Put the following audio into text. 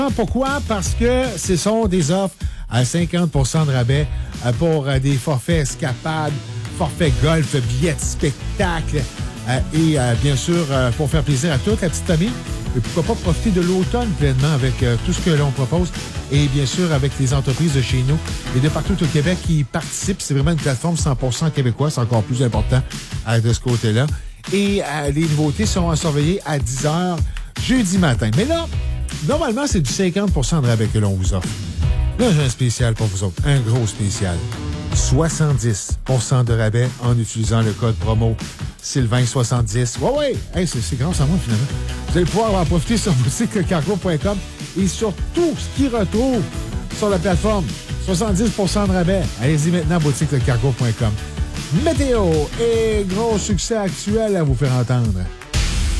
Pourquoi? Parce que ce sont des offres à 50 de rabais pour des forfaits escapades, forfaits golf, billets de spectacle et bien sûr, pour faire plaisir à toute la petite famille. Et pourquoi pas profiter de l'automne pleinement avec tout ce que l'on propose et bien sûr avec les entreprises de chez nous et de partout au Québec qui participent. C'est vraiment une plateforme 100% québécoise, c'est encore plus important de ce côté-là. Et les nouveautés seront à surveiller à 10h jeudi matin. Mais là, normalement, c'est du 50 de rabais que l'on vous offre. Là, j'ai un spécial pour vous autres, un gros spécial. 70 de rabais en utilisant le code promo Sylvain70. Ouais, hey, c'est grâce à moi, finalement. Vous allez pouvoir en profiter sur boutiquecargo.com et sur tout ce qui retrouve sur la plateforme. 70 de rabais. Allez-y maintenant, boutiquecargo.com. Météo et gros succès actuel à vous faire entendre.